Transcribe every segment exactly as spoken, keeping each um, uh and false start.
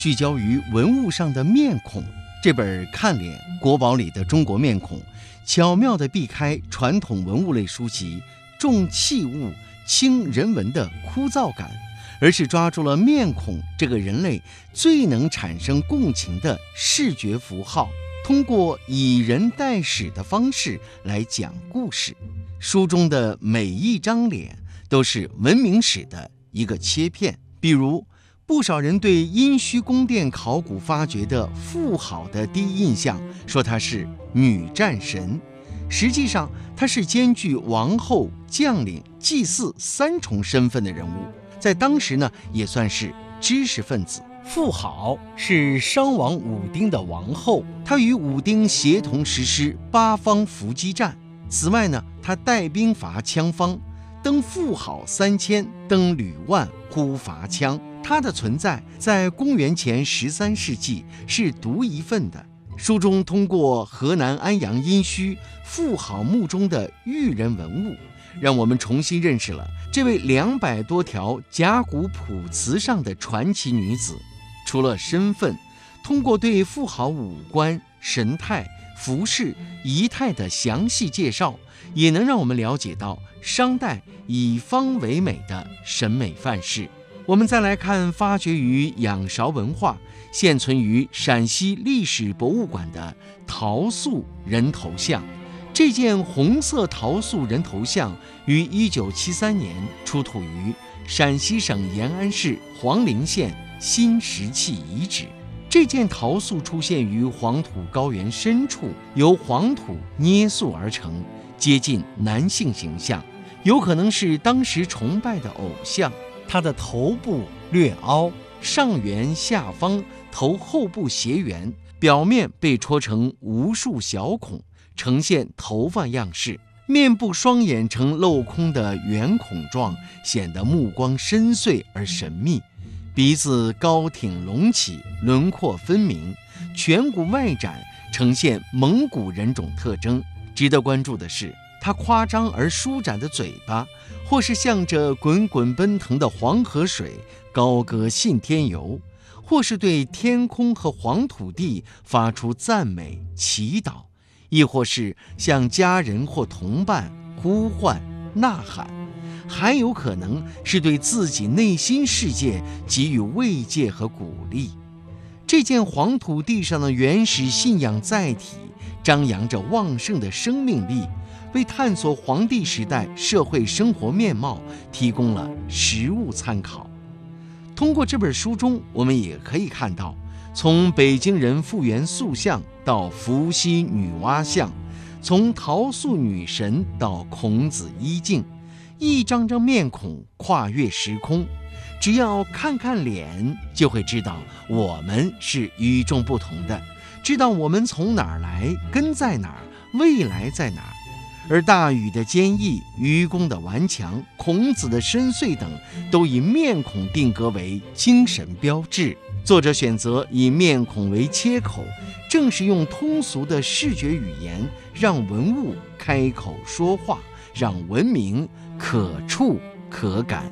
聚焦于文物上的面孔。这本《看脸：国宝里的中国面孔》巧妙地避开传统文物类书籍重器物轻人文的枯燥感，而是抓住了面孔这个人类最能产生共情的视觉符号，通过以人代史的方式来讲故事。书中的每一张脸都是文明史的一个切片，比如不少人对殷墟宫殿考古发掘的妇好的第一印象说她是女战神，实际上她是兼具王后、将领、祭祀三重身份的人物，在当时呢也算是知识分子。妇好是商王武丁的王后，她与武丁协同实施八方伏击战。此外呢，她带兵伐羌方，登妇好三千，登吕万，呼伐羌。她的存在在公元前十三世纪是独一份的。书中通过河南安阳殷墟妇好墓中的玉人文物，让我们重新认识了这位两百多条甲骨卜辞上的传奇女子。除了身份，通过对妇好五官、神态、服饰、仪态的详细介绍，也能让我们了解到商代以方为美的审美范式。我们再来看发掘于仰韶文化、现存于陕西历史博物馆的陶塑人头像。这件红色陶塑人头像于一九七三年出土于陕西省延安市黄陵县新石器遗址。这件陶塑出现于黄土高原深处，由黄土捏塑而成，接近男性形象，有可能是当时崇拜的偶像。它的头部略凹，上圆下方，头后部斜圆，表面被戳成无数小孔，呈现头发样式。面部双眼呈镂空的圆孔状，显得目光深邃而神秘。鼻子高挺隆起，轮廓分明，颧骨外展，呈现蒙古人种特征。值得关注的是，它夸张而舒展的嘴巴，或是向着滚滚奔腾的黄河水高歌信天游，或是对天空和黄土地发出赞美祈祷，亦或是向家人或同伴呼唤呐喊，还有可能是对自己内心世界给予慰藉和鼓励。这件黄土地上的原始信仰载体，张扬着旺盛的生命力，为探索黄帝时代社会生活面貌提供了实物参考。通过这本书中，我们也可以看到，从北京人复原塑像到伏羲女娲像，从陶塑女神到孔子衣镜，一张张面孔跨越时空。只要看看脸，就会知道我们是与众不同的，知道我们从哪儿来，根在哪儿，未来在哪儿。而大禹的坚毅、愚公的顽强、孔子的深邃等，都以面孔定格为精神标志。作者选择以面孔为切口，正是用通俗的视觉语言，让文物开口说话，让文明可触可感。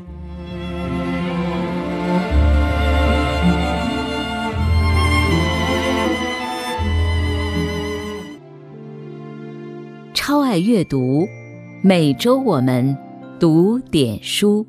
超爱阅读，每周我们读点书。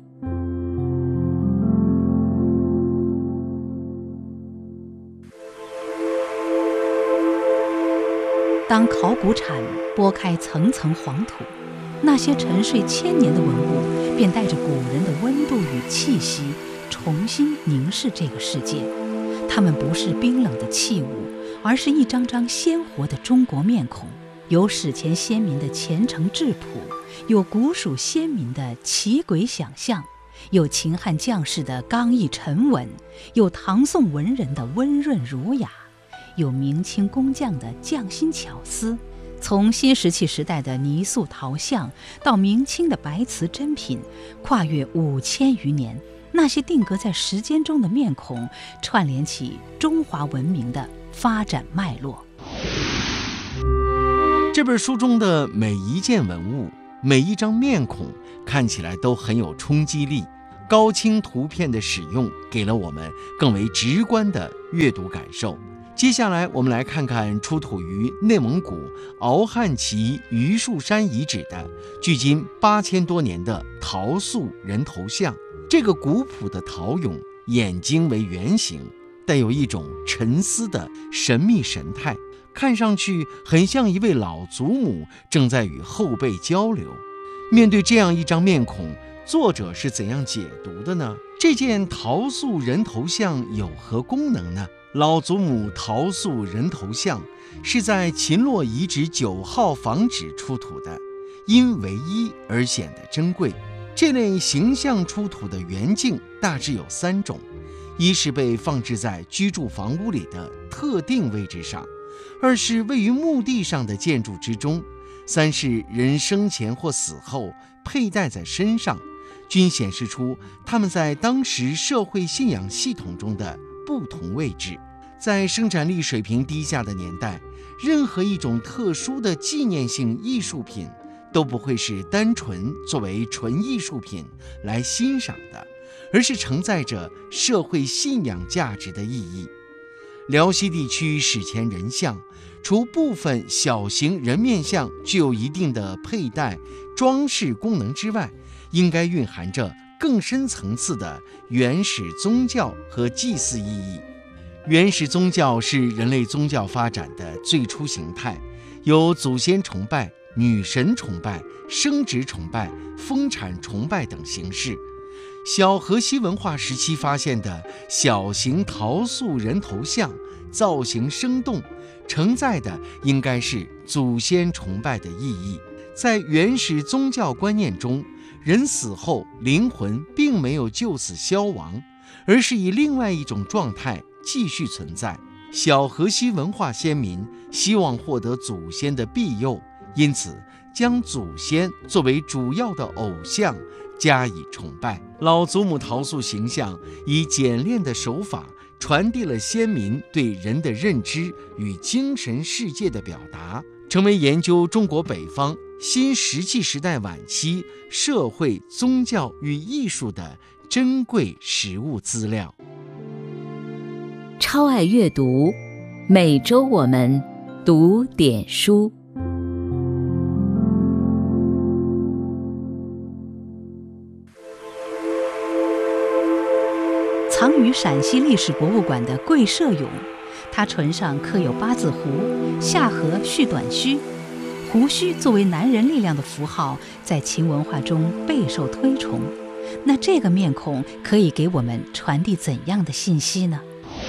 当考古铲拨开层层黄土，那些沉睡千年的文物便带着古人的温度与气息，重新凝视这个世界。它们不是冰冷的器物，而是一张张鲜活的中国面孔。有史前先民的虔诚质朴，有古蜀先民的奇诡想象，有秦汉将士的刚毅沉稳，有唐宋文人的温润儒雅，有明清工匠的匠心巧思。从新石器时代的泥塑陶像到明清的白瓷珍品，跨越五千余年，那些定格在时间中的面孔，串联起中华文明的发展脉络。 这本书中的每一件文物，每一张面孔，看起来都很有冲击力。 高清图片的使用给了我们更为直观的阅读感受。接下来我们来看看出土于内蒙古敖汉旗榆树山遗址的距今八千多年的陶塑人头像。这个古朴的陶俑眼睛为圆形，带有一种沉思的神秘神态，看上去很像一位老祖母正在与后辈交流。面对这样一张面孔，作者是怎样解读的呢？这件陶塑人头像有何功能呢？老祖母陶塑人头像是在秦洛遗址九号房址出土的，因唯一而显得珍贵。这类形象出土的圆镜大致有三种：一是被放置在居住房屋里的特定位置上；二是位于墓地上的建筑之中；三是人生前或死后佩戴在身上，均显示出他们在当时社会信仰系统中的不同位置。在生产力水平低下的年代，任何一种特殊的纪念性艺术品都不会是单纯作为纯艺术品来欣赏的，而是承载着社会信仰价值的意义。辽西地区史前人像，除部分小型人面像具有一定的佩戴装饰功能之外，应该蕴含着更深层次的原始宗教和祭祀意义。原始宗教是人类宗教发展的最初形态，有祖先崇拜、女神崇拜、生殖崇拜、丰产崇拜等形式。小河西文化时期发现的小型陶塑人头像造型生动，承载的应该是祖先崇拜的意义。在原始宗教观念中，人死后灵魂并没有就此消亡，而是以另外一种状态继续存在。小河西文化先民希望获得祖先的庇佑，因此将祖先作为主要的偶像加以崇拜。老祖母陶塑形象以简练的手法传递了先民对人的认知与精神世界的表达，成为研究中国北方新石器时代晚期社会、宗教与艺术的珍贵实物资料。 超爱阅读，每周我们读点书。 藏于陕西历史博物馆的贵社俑，它唇上刻有八字胡，下颌蓄短须。胡须作为男人力量的符号，在秦文化中备受推崇。那这个面孔可以给我们传递怎样的信息呢？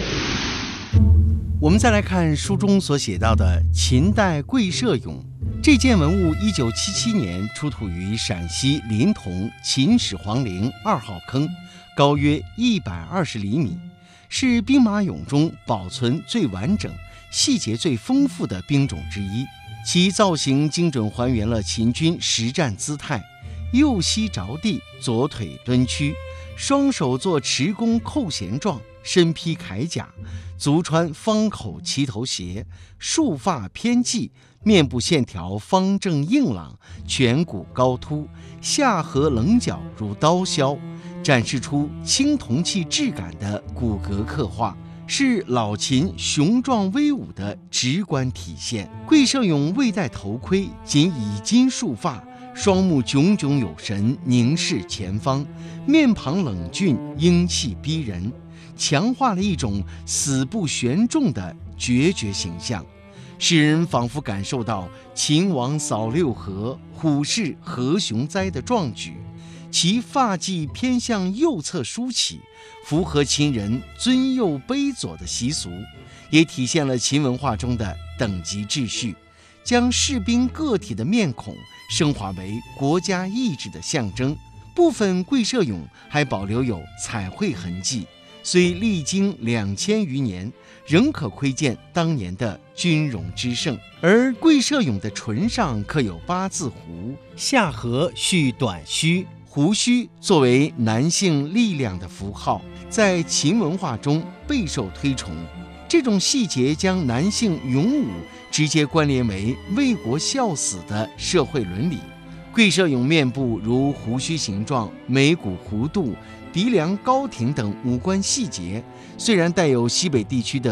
我们再来看书中所写到的秦代贵社俑。这件文物一九七七年出土于陕西临潼秦始皇陵二号坑，高约一百二十厘米，是兵马俑中保存最完整、细节最丰富的兵种之一。其造型精准还原了秦军实战姿态，右膝着地，左腿蹲屈，双手做持弓扣弦状，身披铠甲，足穿方口齐头鞋，束发偏髻，面部线条方正硬朗，颧骨高凸，下颌棱角如刀削，展示出青铜器质感的骨骼刻画，是老秦雄壮威武的直观体现。贵社俑未戴头盔，仅以金束发，双目炯炯有神，凝视前方，面庞冷峻，英气逼人，强化了一种死不悬重的决绝形象，使人仿佛感受到秦王扫六合，虎视何雄哉的壮举。其发髻偏向右侧梳起，符合秦人尊右卑左的习俗，也体现了秦文化中的等级秩序，将士兵个体的面孔升华为国家意志的象征。部分贵社俑还保留有彩绘痕迹，虽历经两千余年，仍可窥见当年的军容之盛。而贵社俑的唇上刻有八字胡，下颌蓄短须，胡须作为男性力量的符号，在秦文化中备受推崇。这种细节将男性勇武直接关联为为国效死的社会伦理。贵社俑面部如胡须形状，眉骨弧度， 鼻梁高挺等五官细节，虽然带有西北地区的